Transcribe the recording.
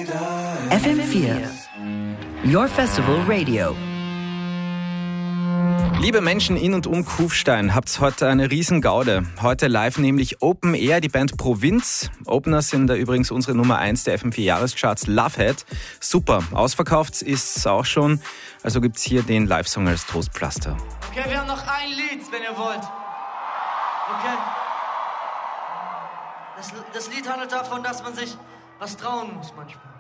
FM4, Your Festival Radio. Liebe Menschen in und um Kufstein, habt's heute eine Riesengaude. Heute live nämlich Open Air, die Band Provinz. Opener sind da übrigens unsere Nummer 1 der FM4 Jahrescharts, Lovehead. Super, ausverkauft ist auch schon. Also gibt's hier den Live-Song als Trostpflaster. Okay, wir haben noch ein Lied, wenn ihr wollt. Okay? Das Lied handelt davon, dass man sich was trauen muss manchmal.